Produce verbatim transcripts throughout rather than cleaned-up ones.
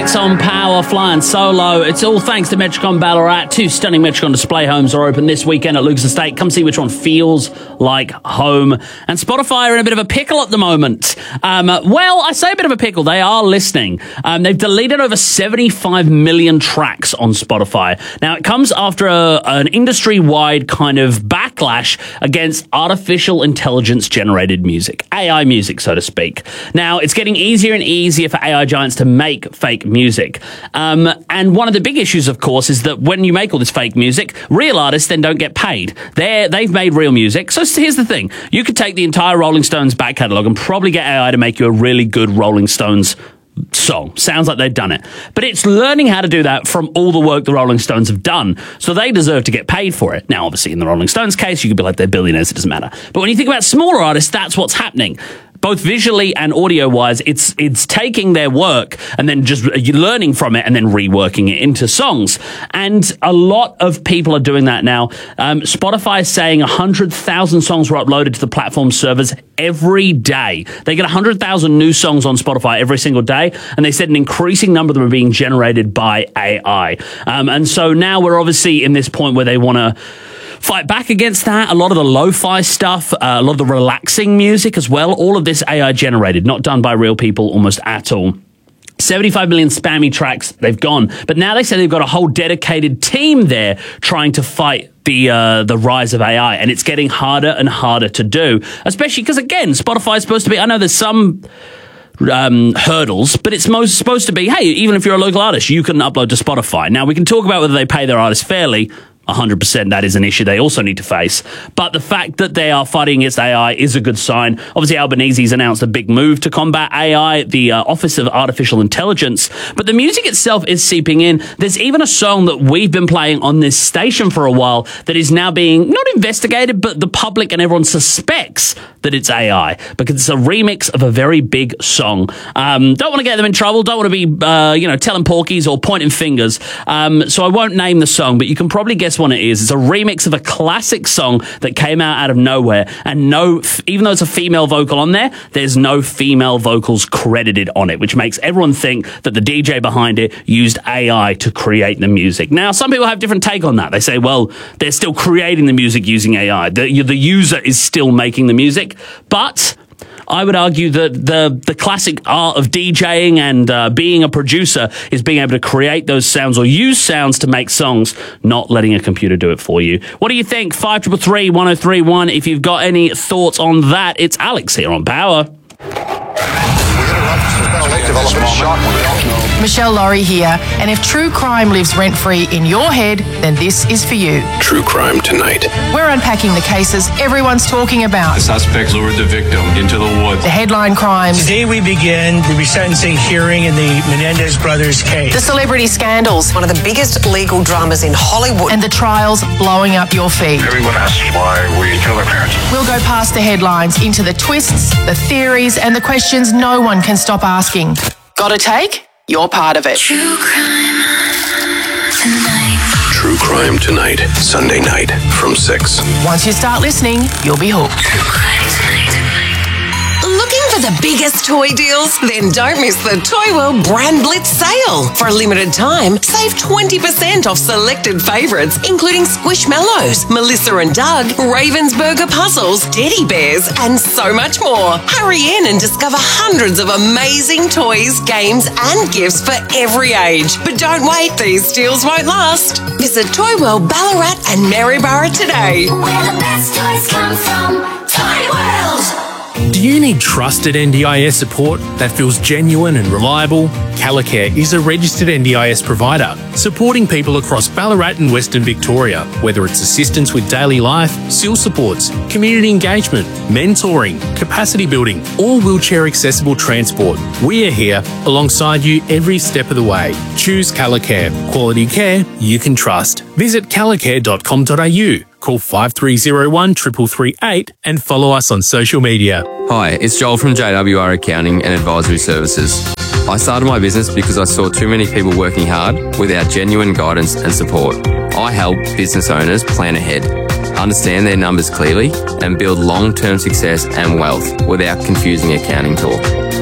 Alex on Power, flying solo. It's all thanks to Metricon Ballarat. Two stunning Metricon display homes are open this weekend at Lucas Estate. Come see which one feels like home. And Spotify are in a bit of a pickle at the moment. Um, well, I say a bit of a pickle. They are listening. Um, they've deleted over seventy-five million tracks on Spotify. Now, it comes after a, an industry-wide kind of backlash against artificial intelligence-generated music. A I music, so to speak. Now, it's getting easier and easier for A I giants to make fake music. Um, and one of the big issues, of course, is that when you make all this fake music, real artists then don't get paid. They're, they've made real music. So here's the thing. You could take the entire Rolling Stones back catalogue and probably get A I to make you a really good Rolling Stones song. Sounds like they've done it. But it's learning how to do that from all the work the Rolling Stones have done. So they deserve to get paid for it. Now, obviously, in the Rolling Stones case, you could be like, they're billionaires, it doesn't matter. But when you think about smaller artists, that's what's happening. Both visually and audio-wise, it's it's taking their work and then just learning from it and then reworking it into songs. And a lot of people are doing that now. Um, Spotify is saying one hundred thousand songs were uploaded to the platform servers every day. They get one hundred thousand new songs on Spotify every single day, and they said an increasing number of them are being generated by A I. Um, and so now we're obviously in this point where they want to fight back against that. A lot of the lo-fi stuff, uh, a lot of the relaxing music as well, all of this A I generated, not done by real people almost at all. seventy-five million spammy tracks, they've gone. But now they say they've got a whole dedicated team there trying to fight the uh, the rise of A I, and it's getting harder and harder to do, especially because, again, Spotify is supposed to be, I know there's some Um, hurdles, but it's most supposed to be, hey, even if you're a local artist, you can upload to Spotify. Now, we can talk about whether they pay their artists fairly. one hundred percent that is an issue they also need to face. But the fact that they are fighting against A I is a good sign. Obviously, Albanese's announced a big move to combat A I, the uh, Office of Artificial Intelligence. But the music itself is seeping in. There's even a song that we've been playing on this station for a while that is now being not investigated, but the public and everyone suspects that it's A I because it's a remix of a very big song. Um, don't want to get them in trouble. Don't want to be, uh, you know, telling porkies or pointing fingers. Um, so I won't name the song, but you can probably guess what it is. It's a remix of a classic song that came out out of nowhere, and no, even though it's a female vocal on there, there's no female vocals credited on it, which makes everyone think that the D J behind it used A I to create the music. Now, some people have a different take on that. They say, well, they're still creating the music using A I. The, the user is still making the music, but I would argue that the the classic art of DJing and uh, being a producer is being able to create those sounds or use sounds to make songs, not letting a computer do it for you. What do you think? five three three, one oh three one. If you've got any thoughts on that, it's Alex here on Power. Michelle Laurie here, and if true crime lives rent-free in your head, then this is for you. True Crime Tonight. We're unpacking the cases everyone's talking about. The suspect lured the victim into the woods. The headline crimes. Today we begin the resentencing hearing in the Menendez brothers case. The celebrity scandals. One of the biggest legal dramas in Hollywood. And the trials blowing up your feed. Everyone asks why we kill their parents. We'll go past the headlines into the twists, the theories, and the questions no one can stop asking. Got a take? You're part of it. True Crime Tonight. True Crime Tonight, Sunday night from six. Once you start listening, you'll be hooked. True Crime Tonight. Looking for the biggest toy deals? Then don't miss the Toy World Brand Blitz sale. For a limited time, save twenty percent off selected favourites, including Squishmallows, Melissa and Doug, Ravensburger Puzzles, Teddy Bears, and so much more. Hurry in and discover hundreds of amazing toys, games, and gifts for every age. But don't wait, these deals won't last. Visit Toy World Ballarat and Maryborough today. Where the best toys come from, Toy World. Do you need trusted N D I S support that feels genuine and reliable? Calicare is a registered N D I S provider, supporting people across Ballarat and Western Victoria, whether it's assistance with daily life, S I L supports, community engagement, mentoring, capacity building, or wheelchair accessible transport. We are here alongside you every step of the way. Choose Calicare, quality care you can trust. Visit calicare dot com dot a u. Call five three zero one, three three three eight and follow us on social media. Hi, it's Joel from J W R Accounting and Advisory Services. I started my business because I saw too many people working hard without genuine guidance and support. I help business owners plan ahead, understand their numbers clearly, and build long-term success and wealth without confusing accounting talk.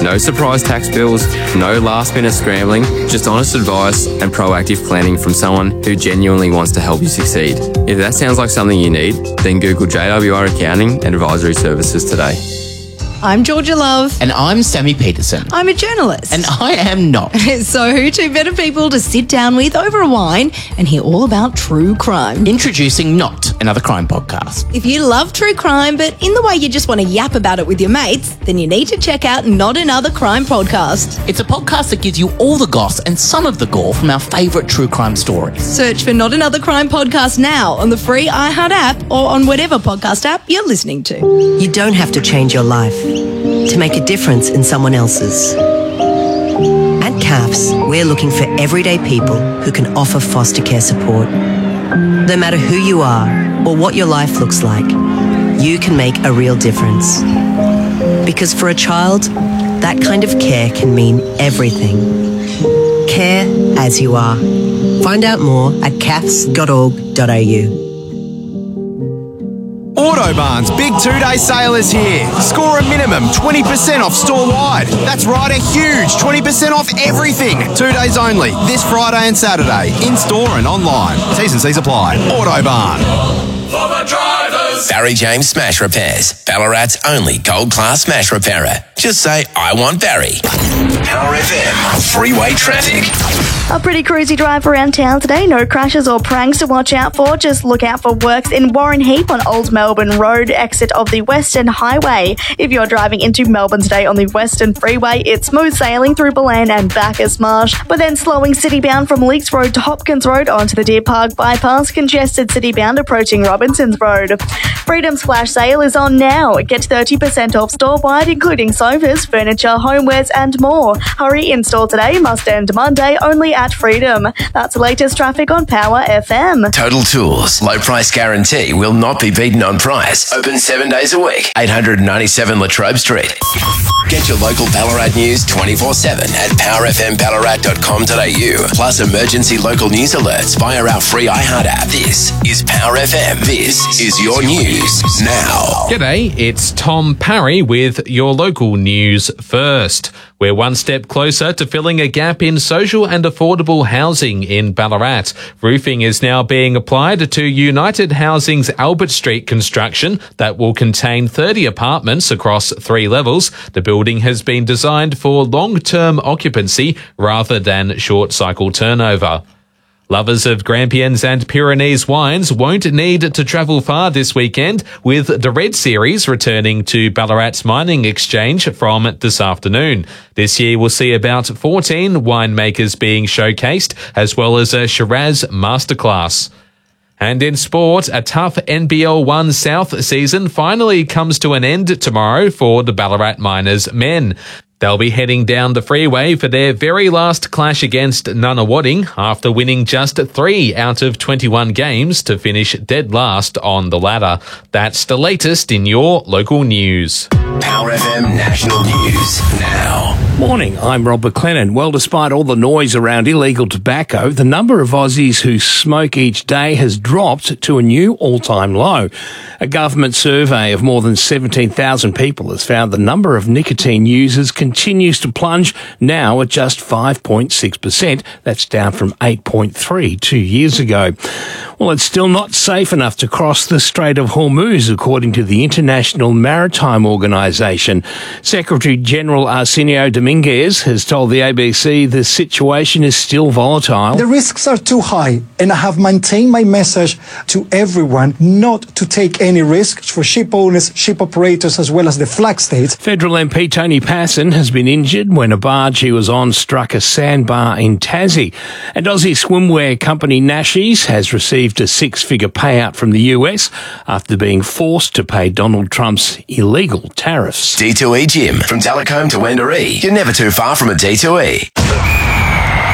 No surprise tax bills, no last minute scrambling, just honest advice and proactive planning from someone who genuinely wants to help you succeed. If that sounds like something you need, then Google J W R Accounting and Advisory Services today. I'm Georgia Love. And I'm Sammy Peterson. I'm a journalist. And I am not. So who two better people to sit down with over a wine and hear all about true crime? Introducing Not, another crime podcast. If you love true crime, but in the way you just want to yap about it with your mates, then you need to check out Not Another Crime podcast. It's a podcast that gives you all the goss and some of the gore from our favourite true crime stories. Search for Not Another Crime podcast now on the free iHeart app or on whatever podcast app you're listening to. You don't have to change your life to make a difference in someone else's. At C A F S, we're looking for everyday people who can offer foster care support. No matter who you are or what your life looks like, you can make a real difference. Because for a child, that kind of care can mean everything. Care as you are. Find out more at c a f s dot org dot a u. Autobarn's big two-day sale is here. Score a minimum twenty percent off store-wide. That's right, a huge twenty percent off everything. Two days only, this Friday and Saturday, in-store and online. T's and C's apply. Autobarn. For the drivers. Barry James Smash Repairs. Ballarat's only gold-class smash repairer. Just say, I want Barry. Power F M. Freeway traffic. A pretty cruisy drive around town today. No crashes or pranks to watch out for. Just look out for works in Warren Heap on Old Melbourne Road, exit of the Western Highway. If you're driving into Melbourne today on the Western Freeway, it's smooth sailing through Bolan and Bacchus Marsh, but then slowing city-bound from Leaks Road to Hopkins Road onto the Deer Park bypass, congested city-bound approaching Robinsons Road. Freedom's flash sale is on now. Get thirty percent off store-wide, including sofas, furniture, homewares and more. Hurry in store today, must end Monday, only at Freedom. That's the latest traffic on Power F M. Total Tools. Low price guarantee will not be beaten on price. Open seven days a week. eight ninety-seven Latrobe Street. Get your local Ballarat news twenty-four seven at power f m ballarat dot com dot a u. Plus emergency local news alerts via our free iHeart app. This is Power F M. This is your news now. G'day, it's Tom Parry with your local news first. We're one step closer to filling a gap in social and affordable housing in Ballarat. Roofing is now being applied to United Housing's Albert Street construction that will contain thirty apartments across three levels. The building has been designed for long-term occupancy rather than short-cycle turnover. Lovers of Grampians and Pyrenees wines won't need to travel far this weekend, with the Red Series returning to Ballarat's Mining Exchange from this afternoon. This year we'll see about fourteen winemakers being showcased, as well as a Shiraz masterclass. And in sport, a tough N B L one South season finally comes to an end tomorrow for the Ballarat Miners men. They'll be heading down the freeway for their very last clash against Nunawading after winning just three out of twenty-one games to finish dead last on the ladder. That's the latest in your local news. Power F M National News now. Morning, I'm Rob McLennan. Well, despite all the noise around illegal tobacco, the number of Aussies who smoke each day has dropped to a new all-time low. A government survey of more than seventeen thousand people has found the number of nicotine users continues to plunge, now at just five point six percent. That's down from eight point three two years ago. Well, it's still not safe enough to cross the Strait of Hormuz, according to the International Maritime Organization. Secretary-General Arsenio Dominguez has told the A B C the situation is still volatile. The risks are too high, and I have maintained my message to everyone not to take any risks for ship owners, ship operators, as well as the flag states. Federal M P Tony Passon has been injured when a barge he was on struck a sandbar in Tassie. And Aussie swimwear company Nashies has received a six-figure payout from the U S after being forced to pay Donald Trump's illegal tariffs. D two E Gym. From Telecombe to Wendouree, you're never too far from a D two E.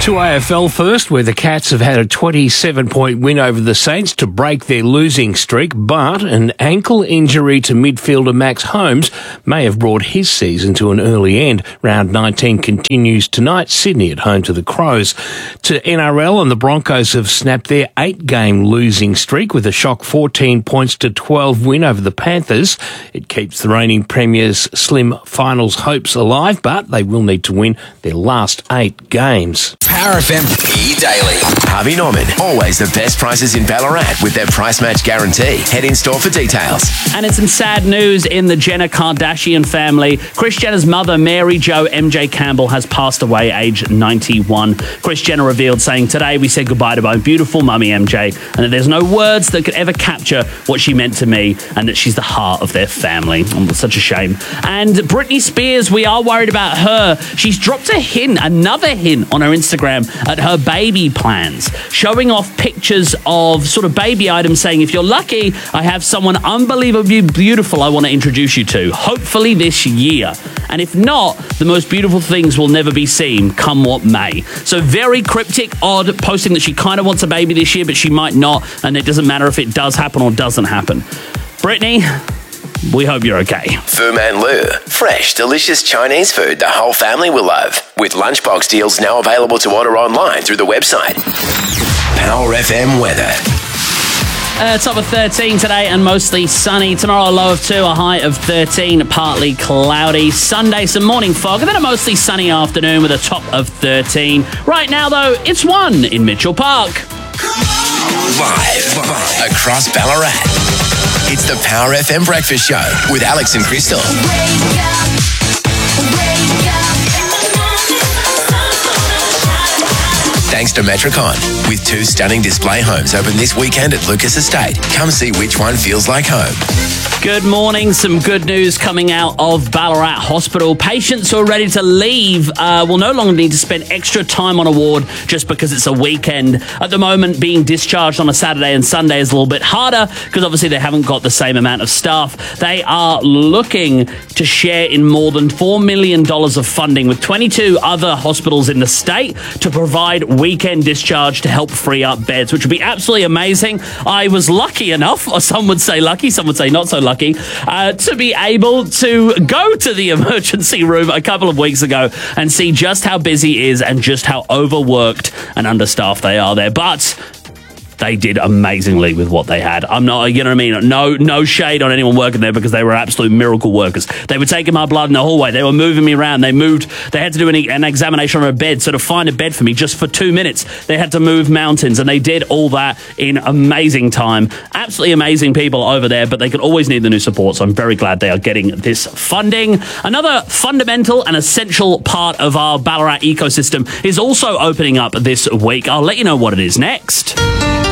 To A F L first, where the Cats have had a twenty-seven point win over the Saints to break their losing streak, but an ankle injury to midfielder Max Holmes may have brought his season to an early end. Round nineteen continues tonight, Sydney at home to the Crows. To N R L, and the Broncos have snapped their eight-game losing streak with a shock fourteen points to twelve win over the Panthers. It keeps the reigning premiers' slim finals hopes alive, but they will need to win their last eight games. Power F M E-Daily. Harvey Norman. Always the best prices in Ballarat with their price match guarantee. Head in store for details. And it's some sad news in the Jenner Kardashian family. Kris Jenner's mother, Mary Jo M J Campbell, has passed away aged ninety-one. Kris Jenner revealed, saying, "Today we said goodbye to my beautiful mummy M J, and that there's no words that could ever capture what she meant to me, and that she's the heart of their family." Oh, such a shame. And Britney Spears, we are worried about her. She's dropped a hint, another hint on her Instagram at her baby plans, showing off pictures of sort of baby items, saying, "If you're lucky, I have someone unbelievably beautiful I want to introduce you to, hopefully this year. And if not, the most beautiful things will never be seen, come what may." So very cryptic, odd, posting that she kind of wants a baby this year, but she might not, and it doesn't matter if it does happen or doesn't happen. Britney, we hope you're okay. Fu Man Lu. Fresh, delicious Chinese food the whole family will love. With lunchbox deals now available to order online through the website. Power F M weather. Uh, top of thirteen today and mostly sunny. Tomorrow, a low of two, a high of thirteen, partly cloudy. Sunday, some morning fog, and then a mostly sunny afternoon with a top of thirteen. Right now, though, it's one in Mitchell Park. Live across Ballarat. It's the Power F M Breakfast Show with Alex and Crystal. Thanks to Metricon. With two stunning display homes open this weekend at Lucas Estate. Come see which one feels like home. Good morning. Some good news coming out of Ballarat Hospital. Patients who are ready to leave uh, will no longer need to spend extra time on a ward just because it's a weekend. At the moment, being discharged on a Saturday and Sunday is a little bit harder because obviously they haven't got the same amount of staff. They are looking to share in more than four million dollars of funding with twenty-two other hospitals in the state to provide weekend discharge to help free up beds, which would be absolutely amazing. I was lucky enough, or some would say lucky, some would say not so lucky, Uh, to be able to go to the emergency room a couple of weeks ago and see just how busy it is and just how overworked and understaffed they are there. But they did amazingly with what they had. I'm not, you know what I mean? No, no shade on anyone working there because they were absolute miracle workers. They were taking my blood in the hallway. They were moving me around. They moved, they had to do an, an examination on a bed. So to find a bed for me just for two minutes, they had to move mountains, and they did all that in amazing time. Absolutely amazing people over there, but they could always need the new support. So I'm very glad they are getting this funding. Another fundamental and essential part of our Ballarat ecosystem is also opening up this week. I'll let you know what it is next.